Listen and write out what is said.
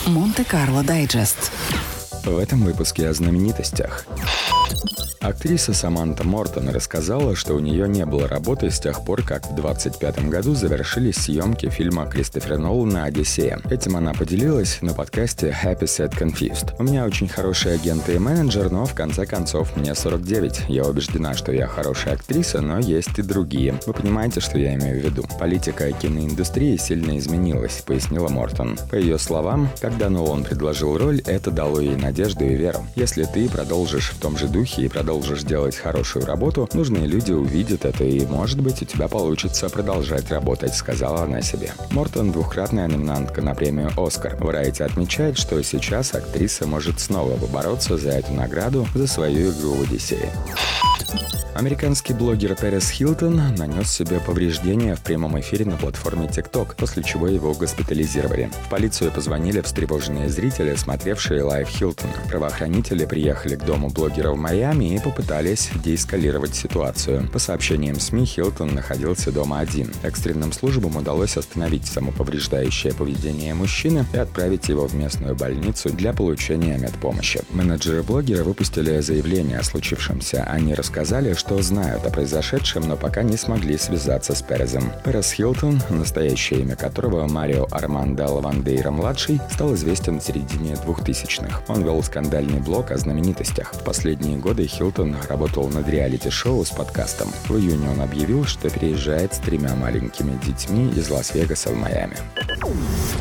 Монте-Карло Дайджест. В этом выпуске о знаменитостях. Актриса Саманта Мортон рассказала, что у нее не было работы с тех пор, как в 25 году завершились съемки фильма Кристофера Нолана «Одиссея». Этим она поделилась на подкасте Happy Sad Confused. «У меня очень хороший агент и менеджер, но в конце концов мне 49. Я убеждена, что я хорошая актриса, но есть и другие. Вы понимаете, что я имею в виду? Политика киноиндустрии сильно изменилась», — пояснила Мортон. По ее словам, когда Нолан предложил роль, это дало ей надежду и веру. «Если ты продолжишь в том же духе и продолжишь делать хорошую работу, нужные люди увидят это, и, может быть, у тебя получится продолжать работать», — сказала она себе. Мортон — двукратная номинантка на премию «Оскар». Variety отмечает, что сейчас актриса может снова побороться за эту награду за свою игру в «Одиссее». Американский блогер Пэрис Хилтон нанес себе повреждения в прямом эфире на платформе TikTok, после чего его госпитализировали. В полицию позвонили встревоженные зрители, смотревшие лайв Хилтона. Правоохранители приехали к дому блогера в Майами и попытались деэскалировать ситуацию. По сообщениям СМИ, Хилтон находился дома один. Экстренным службам удалось остановить самоповреждающее поведение мужчины и отправить его в местную больницу для получения медпомощи. Менеджеры блогера выпустили заявление о случившемся. Они рассказали, что знают о произошедшем, но пока не смогли связаться с Пэрисом. Пэрис Хилтон, настоящее имя которого Марио Армандо Лавандейра-младший, стал известен в середине 2000-х. Он вел скандальный блог о знаменитостях. В последние годы Хилтон работал над реалити-шоу с подкастом. В июне он объявил, что переезжает с 3 маленькими детьми из Лас-Вегаса в Майами.